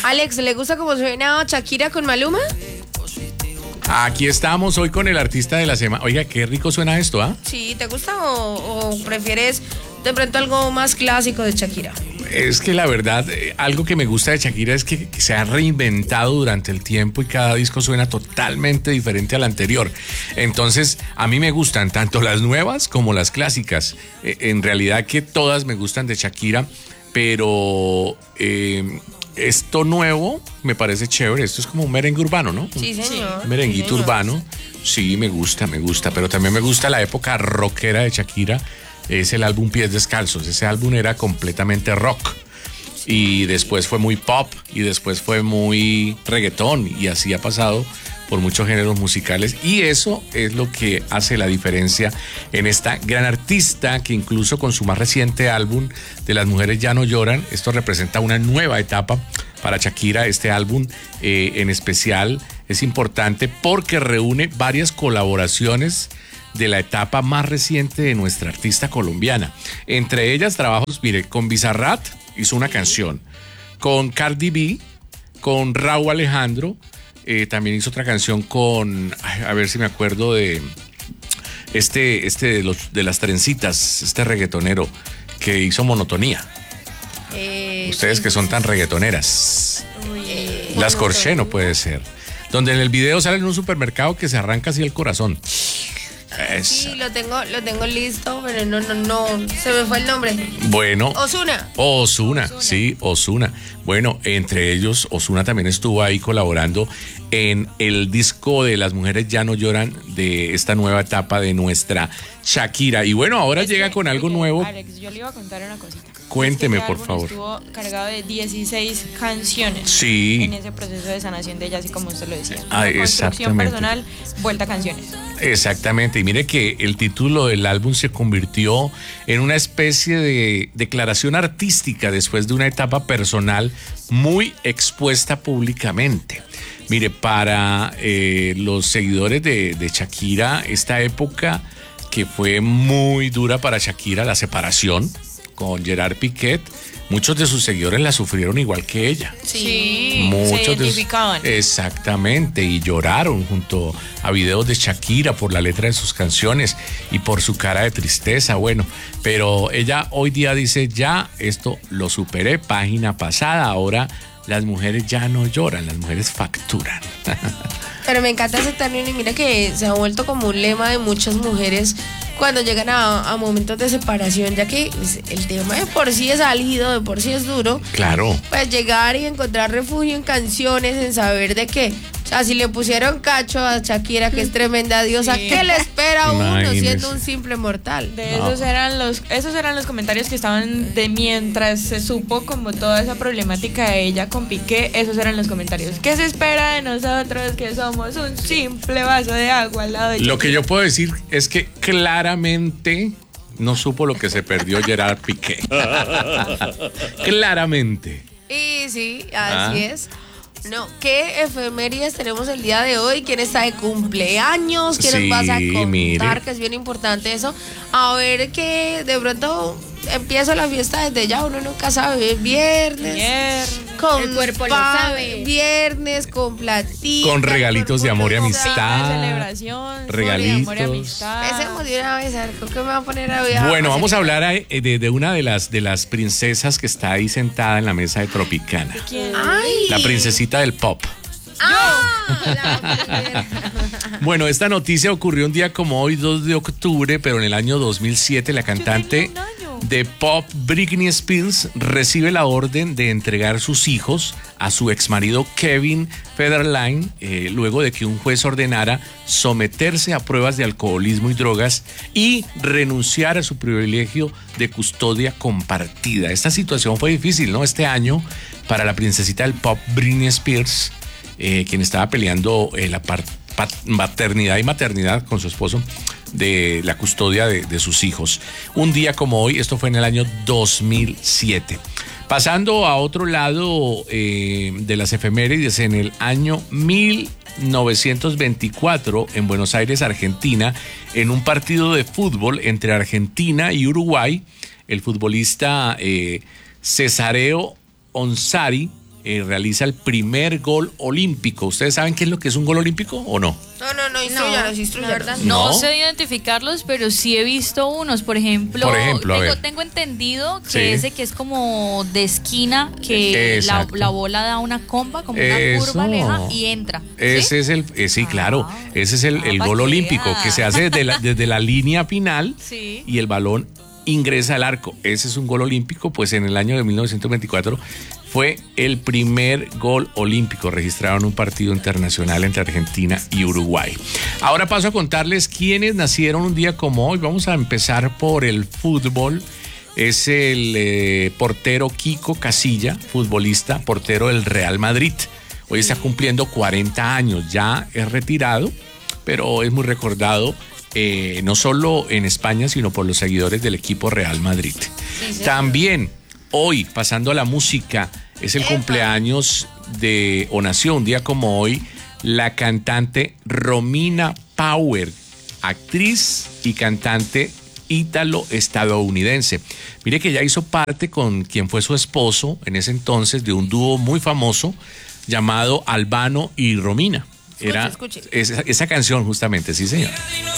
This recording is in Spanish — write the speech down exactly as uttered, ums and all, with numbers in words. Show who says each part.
Speaker 1: Alex, ¿le gusta cómo suena Shakira con Maluma?
Speaker 2: Aquí estamos hoy con el artista de la semana. Oiga, qué rico suena esto, ¿ah? ¿eh?
Speaker 1: Sí, ¿te gusta o, o prefieres de pronto algo más clásico de Shakira?
Speaker 2: Es que la verdad, eh, algo que me gusta de Shakira es que, que se ha reinventado durante el tiempo y cada disco suena totalmente diferente al anterior. Entonces, a mí me gustan tanto las nuevas como las clásicas. Eh, en realidad que todas me gustan de Shakira, pero eh, esto nuevo me parece chévere. Esto es como un merengue urbano, ¿no?
Speaker 1: Sí, señor.
Speaker 2: Un merenguito
Speaker 1: sí, señor.
Speaker 2: urbano. Sí, me gusta, me gusta. Pero también me gusta la época rockera de Shakira. Es el álbum Pies Descalzos. Ese álbum era completamente rock. Y después fue muy pop. Y después fue muy reggaetón. Y así ha pasado por muchos géneros musicales. Y eso es lo que hace la diferencia en esta gran artista que incluso con su más reciente álbum de Las Mujeres Ya No Lloran, esto representa una nueva etapa para Shakira. Este álbum eh, en especial es importante porque reúne varias colaboraciones de la etapa más reciente de nuestra artista colombiana. Entre ellas trabajos, mire, con Bizarrap hizo una canción, con Cardi B, con Rauw Alejandro, eh, también hizo otra canción con, a ver si me acuerdo de este, este de, los, de las trencitas, este reggaetonero que hizo Monotonía. Eh, Ustedes que son tan reggaetoneras. Uy, eh, Las Corché no puede ser. Donde en el video sale en un supermercado que se arranca así el corazón.
Speaker 1: Esa. Sí, lo tengo, lo tengo listo, pero no, no, no, se me fue el nombre.
Speaker 2: Bueno.
Speaker 1: Ozuna.
Speaker 2: Ozuna, sí, Ozuna. Bueno, entre ellos, Ozuna también estuvo ahí colaborando en el disco de Las Mujeres Ya No Lloran, de esta nueva etapa de nuestra Shakira. Y bueno, ahora es llega que, con algo nuevo.
Speaker 3: Alex, yo le iba a contar una cosita.
Speaker 2: Cuénteme,
Speaker 3: es que
Speaker 2: por favor.
Speaker 3: Estuvo cargado de dieciséis canciones.
Speaker 2: Sí.
Speaker 3: En ese proceso de sanación de ella, así como usted lo decía.
Speaker 2: Ah,
Speaker 3: construcción personal, vuelta a canciones.
Speaker 2: Exactamente. Y mire que el título del álbum se convirtió en una especie de declaración artística después de una etapa personal muy expuesta públicamente. Mire, para eh, los seguidores de, de Shakira, esta época que fue muy dura para Shakira, la separación con Gerard Piqué, muchos de sus seguidores la sufrieron igual que ella.
Speaker 3: Sí,
Speaker 2: muchos
Speaker 3: se identificaban.
Speaker 2: De sus, exactamente, y lloraron junto a videos de Shakira por la letra de sus canciones y por su cara de tristeza. Bueno, pero ella hoy día dice, ya esto lo superé, página pasada, ahora las mujeres ya no lloran, las mujeres facturan.
Speaker 1: Pero me encanta ese término y mira que se ha vuelto como un lema de muchas mujeres cuando llegan a, a momentos de separación, ya que pues, el tema de por sí es salido, de por sí es duro.
Speaker 2: Claro.
Speaker 1: Pues llegar y encontrar refugio en canciones, en saber de que, o sea, si le pusieron cacho a Shakira, que es tremenda diosa, sí. ¿Qué le espera a uno Imagínese. Siendo un simple mortal?
Speaker 3: De esos no. eran los, esos eran los comentarios que estaban de mientras se supo como toda esa problemática de ella con Piqué, esos eran los comentarios. ¿Qué se espera de nosotros que somos un simple vaso de agua al lado de Shakira?
Speaker 2: Lo que yo puedo decir es que claramente no supo lo que se perdió Gerard Piqué. Claramente.
Speaker 1: Y sí, así ah. es. No, ¿qué efemérides tenemos el día de hoy? ¿Quién está de cumpleaños? ¿Quién sí, nos vas a contar? Mire. Que es bien importante eso. A ver que de pronto empieza la fiesta desde ya, uno nunca sabe. Viernes.
Speaker 3: Viernes.
Speaker 1: Con
Speaker 3: el cuerpo
Speaker 1: pa-
Speaker 3: lo sabe.
Speaker 1: Viernes con platita.
Speaker 2: Con regalitos de amor y amistad.
Speaker 3: De celebración.
Speaker 2: Regalitos.
Speaker 3: De amor y amistad.
Speaker 1: Empecemos de una vez, a ver, ¿qué me va a poner a ver?
Speaker 2: Bueno, vamos a hablar de, de una de las, de las princesas que está ahí sentada en la mesa de Tropicana.
Speaker 3: ¿De quién?
Speaker 1: Ay.
Speaker 2: La princesita del pop.
Speaker 1: Ah,
Speaker 2: bueno, esta noticia ocurrió un día como hoy, dos de octubre, pero en el año dos mil siete la cantante de pop Britney Spears recibe la orden de entregar sus hijos a su exmarido Kevin Federline eh, luego de que un juez ordenara someterse a pruebas de alcoholismo y drogas y renunciar a su privilegio de custodia compartida. Esta situación fue difícil, ¿no? Este año para la princesita del pop Britney Spears, eh, quien estaba peleando eh, la par- paternidad y maternidad con su esposo de la custodia de, de sus hijos. Un día como hoy, esto fue en el año dos mil siete. Pasando a otro lado eh, de las efemérides, en el año mil novecientos veinticuatro, en Buenos Aires, Argentina, en un partido de fútbol entre Argentina y Uruguay, el futbolista eh, Cesareo Onsari eh, realiza el primer gol olímpico. ¿Ustedes saben qué es lo que es un gol olímpico o no?
Speaker 1: No, no, no, instruyanos, instruyanos.
Speaker 4: No,
Speaker 2: No.
Speaker 4: sé identificarlos, pero sí he visto unos. Por ejemplo,
Speaker 2: Por ejemplo, a
Speaker 4: tengo,
Speaker 2: ver.
Speaker 4: tengo entendido que
Speaker 2: Sí.
Speaker 4: ese que es como de esquina, que la,
Speaker 2: Exacto.
Speaker 4: la bola da una comba, como una
Speaker 2: Eso.
Speaker 4: curva aleja y entra. ¿Sí?
Speaker 2: Ese es el, eh, sí, claro, ese es el,
Speaker 4: Ah,
Speaker 2: el
Speaker 4: pa'
Speaker 2: gol
Speaker 4: que
Speaker 2: olímpico
Speaker 4: vea.
Speaker 2: que se hace desde la, desde la línea final
Speaker 4: Sí.
Speaker 2: y el balón ingresa al arco. Ese es un gol olímpico, pues en el año de mil novecientos veinticuatro fue el primer gol olímpico registrado en un partido internacional entre Argentina y Uruguay. Ahora paso a contarles quiénes nacieron un día como hoy. Vamos a empezar por el fútbol. Es el eh, portero Kiko Casilla, futbolista, portero del Real Madrid. Hoy está cumpliendo cuarenta años, ya es retirado, pero es muy recordado eh, no solo en España, sino por los seguidores del equipo Real Madrid.
Speaker 1: Sí,
Speaker 2: También hoy, pasando a la música, es el
Speaker 1: Epa.
Speaker 2: cumpleaños de, o nació un día como hoy, la cantante Romina Power, actriz y cantante ítalo-estadounidense. Mire que ya hizo parte con quien fue su esposo en ese entonces de un dúo muy famoso llamado Albano y Romina. Era
Speaker 1: Escuche, escuche.
Speaker 2: Esa, esa canción justamente, sí señor.